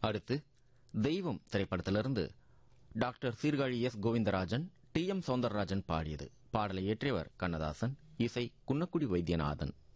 அடுத்து தெய்வம் திரைப்படத்திலிருந்து doctor Sirkazhi S Govindarajan, D M Soundararajan பாடியது. பாடலை இயற்றியவர் கண்ணதாசன், இசை குன்னக்குடி வைத்தியநாதன்.